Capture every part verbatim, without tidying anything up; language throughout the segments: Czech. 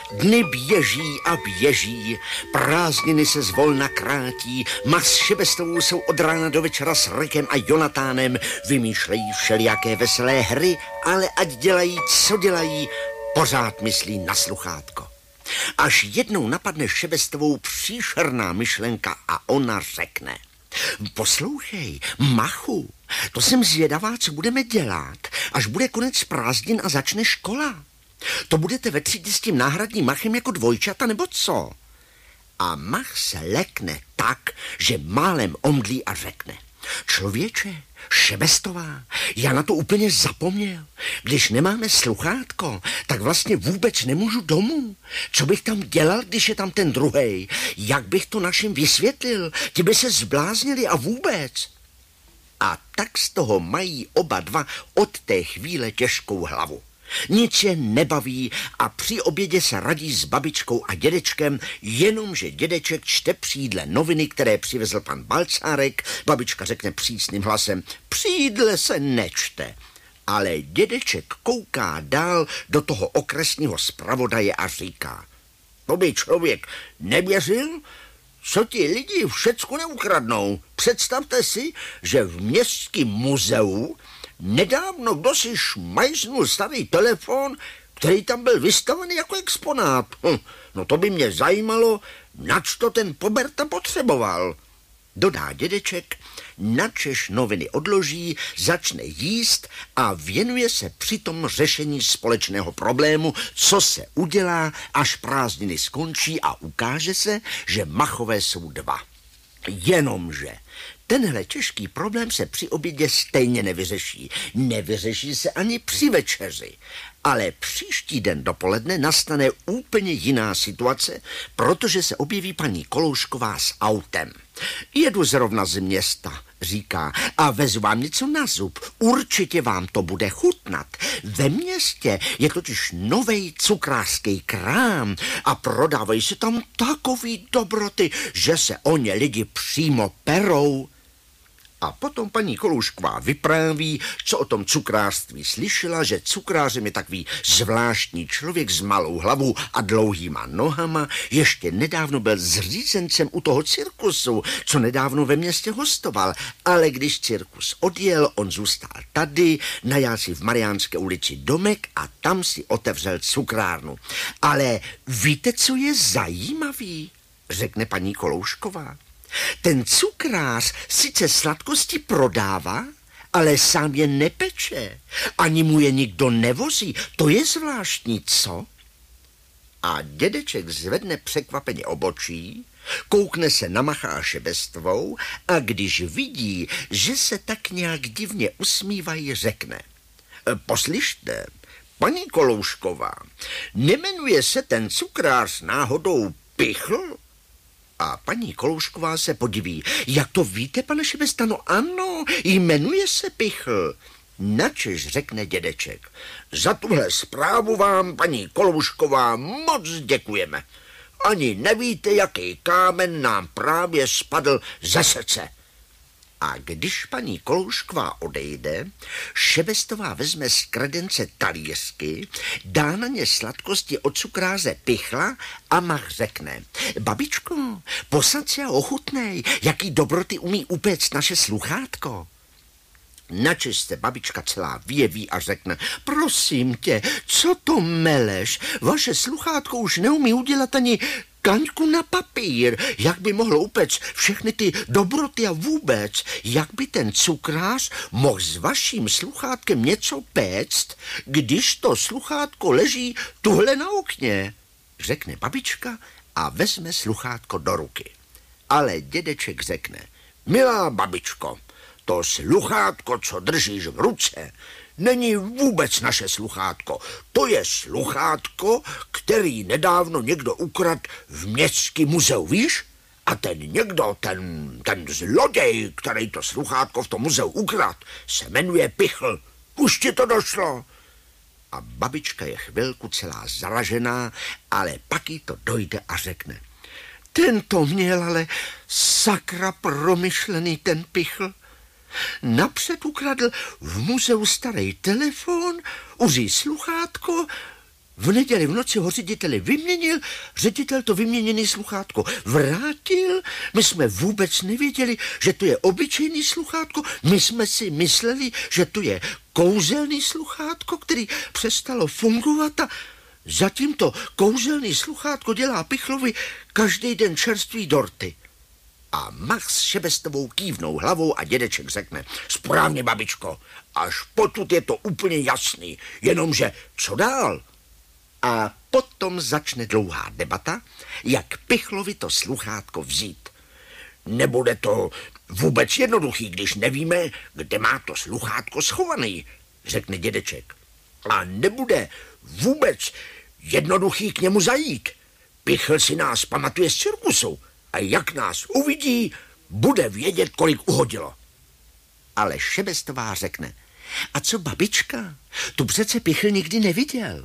Dny běží a běží, prázdniny se zvolna krátí, Mach s Šebestovou jsou od rána do večera s Rekem a Jonatánem, vymýšlejí všelijaké veselé hry, ale ať dělají, co dělají, pořád myslí na sluchátko. Až jednou napadne Šebestovou příšerná myšlenka a ona řekne: poslouchej, Machu, to jsem zvědavá, co budeme dělat, až bude konec prázdnin a začne škola. To budete ve třídě s tím náhradním Machem jako dvojčata, nebo co? A Mach se lekne tak, že málem omdlí a řekne: člověče, Šebestová, já na to úplně zapomněl. Když nemáme sluchátko, tak vlastně vůbec nemůžu domů. Co bych tam dělal, když je tam ten druhej? Jak bych to našim vysvětlil? Ti by se zbláznili a vůbec. A tak z toho mají oba dva od té chvíle těžkou hlavu. Nic je nebaví a při obědě se radí s babičkou a dědečkem, jenomže dědeček čte při jídle noviny, které přivezl pan Balcárek. Babička řekne přísným hlasem: při jídle se nečte. Ale dědeček kouká dál do toho okresního zpravodaje a říká: to by člověk nevěřil, co ti lidi všecko neukradnou. Představte si, že v městském muzeu nedávno kdo si šmajznul starý telefon, který tam byl vystavený jako exponát. Hm, no to by mě zajímalo, nač to ten Poberta potřeboval. Dodá dědeček, načež noviny odloží, začne jíst a věnuje se přitom řešení společného problému, co se udělá, až prázdniny skončí a ukáže se, že Machové jsou dva. Jenomže tenhle těžký problém se při obědě stejně nevyřeší. Nevyřeší se ani při večeři. Ale příští den dopoledne nastane úplně jiná situace, protože se objeví paní Koloušková s autem. Jedu zrovna z města, říká, a vezu vám něco na zub. Určitě vám to bude chutnat. Ve městě je totiž novej cukrářský krám a prodávají se tam takový dobroty, že se o ně lidi přímo perou. A potom paní Koloušková vypráví, co o tom cukrářství slyšela, že cukrářem je takový zvláštní člověk s malou hlavou a dlouhýma nohama. Ještě nedávno byl zřízencem u toho cirkusu, co nedávno ve městě hostoval. Ale když cirkus odjel, on zůstal tady, najal si v Mariánské ulici domek a tam si otevřel cukrárnu. Ale víte, co je zajímavý? Řekne paní Koloušková. Ten cukrář sice sladkosti prodává, ale sám je nepeče. Ani mu je nikdo nevozí. To je zvláštní, co? A dědeček zvedne překvapeně obočí, koukne se na Macha a Šebestovou a když vidí, že se tak nějak divně usmívají, řekne: poslyšte, paní Koloušková, nemenuje se ten cukrář náhodou Pichl? A paní Koloušková se podiví. Jak to víte, pane Šebesta? No ano, jmenuje se Pichl. Načež řekne dědeček: za tuhle zprávu vám, paní Koloušková, moc děkujeme. Ani nevíte, jaký kámen nám právě spadl ze srdce. A když paní Koloušková odejde, Šebestová vezme z kredence talířky, dá na ně sladkosti od cukráře Pichla a Mach řekne: babičko, posad se a ochutnej, jaký dobroty umí upéct naše sluchátko. Načež se babička celá vyjeví a řekne: prosím tě, co to meleš? Vaše sluchátko už neumí udělat ani kaňku na papír. Jak by mohlo upéct všechny ty dobroty a vůbec? Jak by ten cukrář mohl s vaším sluchátkem něco péct, když to sluchátko leží tuhle na okně? Řekne babička a vezme sluchátko do ruky. Ale dědeček řekne: milá babičko, to sluchátko, co držíš v ruce, není vůbec naše sluchátko. To je sluchátko, který nedávno někdo ukradl v městském muzeu, víš? A ten někdo, ten, ten zloděj, který to sluchátko v tom muzeu ukradl, se jmenuje Pichl. Už ti to došlo? A babička je chvilku celá zaražená, ale pak jí to dojde a řekne: ten to měl ale sakra promyšlený, ten Pichl. Napřed ukradl v muzeu starý telefon, uzí sluchátko, V neděli v noci ho řediteli vyměnil, ředitel to vyměněný sluchátko vrátil, my jsme vůbec nevěděli, že to je obyčejný sluchátko, my jsme si mysleli, že to je kouzelný sluchátko, který přestalo fungovat a zatím to kouzelný sluchátko dělá Pichlovi každý den čerstvý dorty. A Max s Šebestovou kývnou hlavou a dědeček řekne: správně, babičko, až potud je to úplně jasný, jenomže co dál? A potom začne dlouhá debata, jak Pichlovi to sluchátko vzít. Nebude to vůbec jednoduchý, když nevíme, kde má to sluchátko schovaný, řekne dědeček. A nebude vůbec jednoduchý k němu zajít. Pichl si nás pamatuje z cirkusu a jak nás uvidí, bude vědět, kolik uhodilo. Ale Šebestová řekne: a co babička? Tu přece Pichl nikdy neviděl.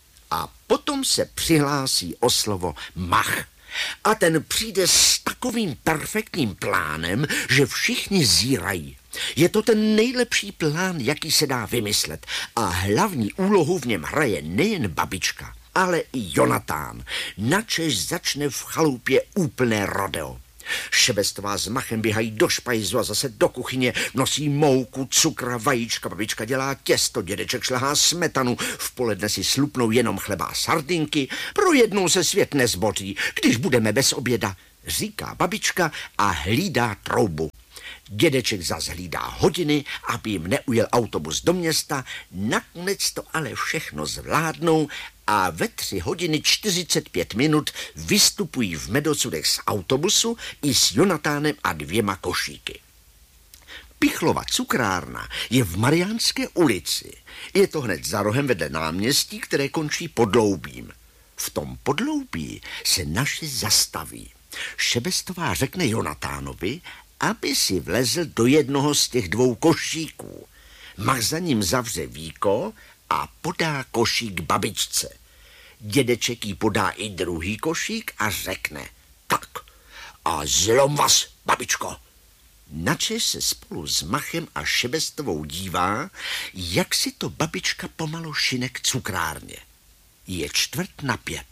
A potom se přihlásí o slovo Mach. A ten přijde s takovým perfektním plánem, že všichni zírají. Je to ten nejlepší plán, jaký se dá vymyslet. A hlavní úlohu v něm hraje nejen babička, ale i Jonatán. Načež začne v chalupě úplné rodeo. Šebestová s Machem běhají do špajzu a zase do kuchyně, nosí mouku, cukr, vajíčka, babička dělá těsto, dědeček šlehá smetanu, v poledne si slupnou jenom chleba a sardinky, pro jednou se svět nezboří, když budeme bez oběda, říká babička a hlídá troubu. Dědeček zas hlídá hodiny, aby jim neujel autobus do města, nakonec to ale všechno zvládnou a ve tři hodiny čtyřicet pět minut vystupují v Medocudech z autobusu i s Jonatánem a dvěma košíky. Pichlova cukrárna je v Mariánské ulici. Je to hned za rohem vedle náměstí, které končí podloubím. V tom podloubí se naši zastaví. Šebestová řekne Jonatánovi, aby si vlezl do jednoho z těch dvou košíků. Mach za ním zavře víko a podá košík babičce. Dědeček jí podá i druhý košík a řekne: tak a zlom vás, babičko. Načež se spolu s Machem a Šebestovou dívá, jak si to babička pomalu šine k cukrárně. Je čtvrt na pět.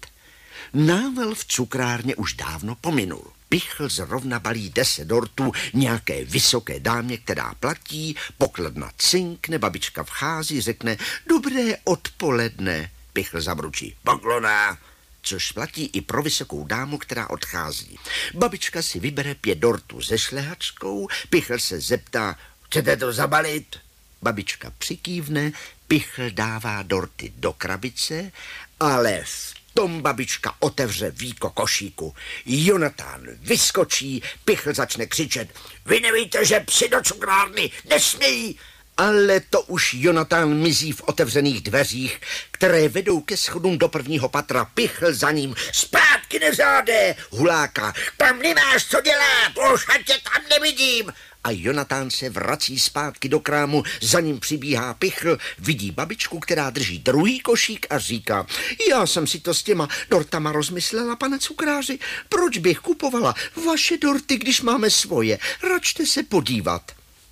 Nável v cukrárně už dávno pominul. Pichl zrovna balí deset dortů nějaké vysoké dámě, která platí, pokladna cinkne, babička vchází, řekne: dobré odpoledne. Pichl zabručí: poklona, což platí i pro vysokou dámu, která odchází. Babička si vybere pět dortů se šlehačkou, Pichl se zeptá: chcete to zabalit? Babička přikývne, Pichl dává dorty do krabice, ale v tom babička otevře víko košíku. Jonatán vyskočí, Pichl začne křičet: vy nevíte, že psi do cukrárny nesmějí? Ale to už Jonatán mizí v otevřených dveřích, které vedou ke schodům do prvního patra. Pichl za ním: zpátky, neřádé, huláka, tam nemáš co dělat, už tě tam nevidím. A Jonatán se vrací zpátky do krámu, za ním přibíhá Pichl, vidí babičku, která drží druhý košík a říká: já jsem si to s těma dortama rozmyslela, pane cukráři, proč bych kupovala vaše dorty, když máme svoje, račte se podívat.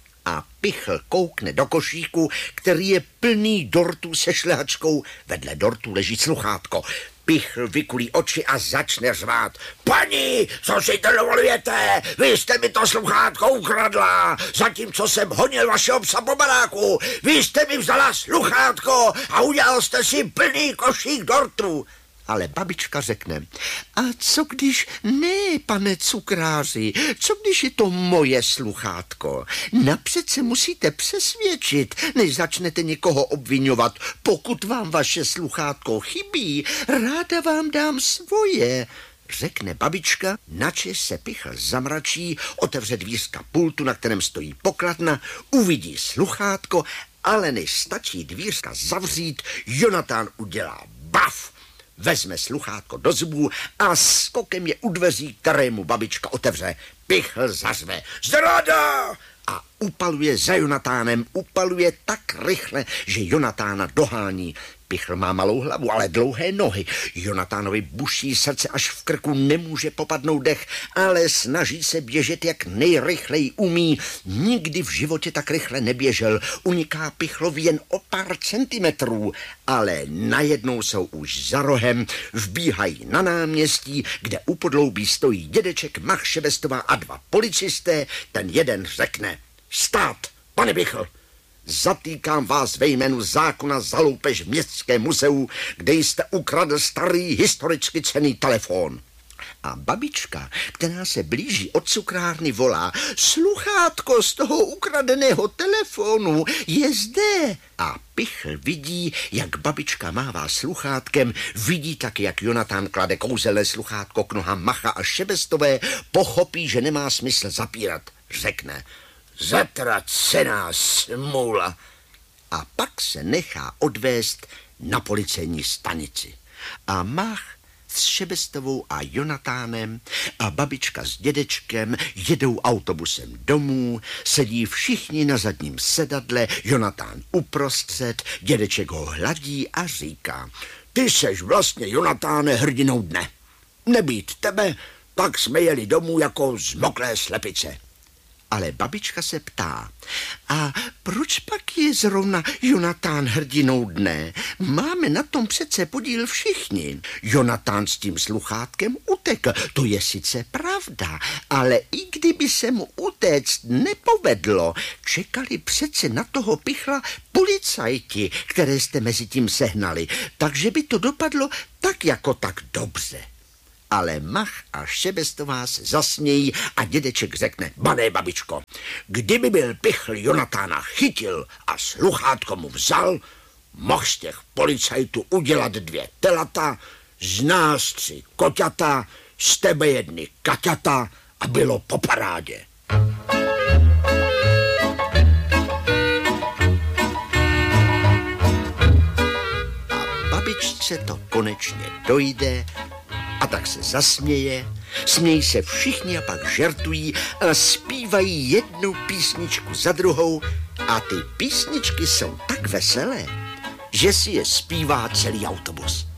A Pichl koukne do košíku, který je plný dortů se šlehačkou, vedle dortů leží sluchátko. Pichl vykulí oči a začne řvát: paní, co si to dovolujete? Vy jste mi to sluchátko ukradla, zatímco jsem honil vašeho psa po baráku. Vy jste mi vzala sluchátko a udělal jste si plný košík dortů. Ale babička řekne: a co když ne, pane cukráři, co když je to moje sluchátko? Napřed se musíte přesvědčit, než začnete někoho obvinovat. Pokud vám vaše sluchátko chybí, ráda vám dám svoje, řekne babička, načež se Pichl zamračí, otevře dvířka pultu, na kterém stojí pokladna, uvidí sluchátko, ale než stačí dvířka zavřít, Jonatán udělá baf. Vezme sluchátko do zubů a skokem je u dveří, kterému babička otevře. Pichl zařve: zrada! A upaluje za Jonatánem, upaluje tak rychle, že Jonatána dohání. Pichl má malou hlavu, ale dlouhé nohy. Jonatánovi buší srdce, až v krku nemůže popadnout dech, ale snaží se běžet, jak nejrychleji umí. Nikdy v životě tak rychle neběžel. Uniká Pichlovi jen o pár centimetrů, ale najednou jsou už za rohem, vbíhají na náměstí, kde u podloubí stojí dědeček, Mach Šebestová a dva policisté. Ten jeden řekne: stát, pane Pichl! Zatýkám vás ve jménu zákona za loupež v Městském muzeu, kde jste ukradl starý historicky cenný telefon. A babička, která se blíží od cukrárny, volá: sluchátko z toho ukradeného telefonu je zde. A Pichl vidí, jak babička mává sluchátkem, vidí taky, jak Jonatán klade kouzelné sluchátko k nohám Macha a Šebestové, pochopí, že nemá smysl zapírat. Řekne: zatracená smůla. A pak se nechá odvést na policejní stanici. A Mach s Šebestovou a Jonatánem a babička s dědečkem jedou autobusem domů, sedí všichni na zadním sedadle, Jonatán uprostřed, dědeček ho hladí a říká: ty seš vlastně, Jonatáne, hrdinou dne. Nebýt tebe, tak jsme jeli domů jako zmoklé slepice. Ale babička se ptá: a proč pak je zrovna Jonatán hrdinou dne? Máme na tom přece podíl všichni. Jonatán s tím sluchátkem utekl, to je sice pravda, ale i kdyby se mu utéct nepovedlo, čekali přece na toho Pichla policajti, které jste mezi tím sehnali, takže by to dopadlo tak jako tak dobře. Ale Mach a Šebestová se zasmějí a dědeček řekne: bané, babičko, kdyby byl Pichl Jonatána chytil a sluchátko mu vzal, mohl z těch policajtů udělat dvě telata, z nás tři koťata, z tebe jedny kaťata a bylo po parádě. A babičce to konečně dojde, a tak se zasměje, smějí se všichni a pak žertují a zpívají jednu písničku za druhou a ty písničky jsou tak veselé, že si je zpívá celý autobus.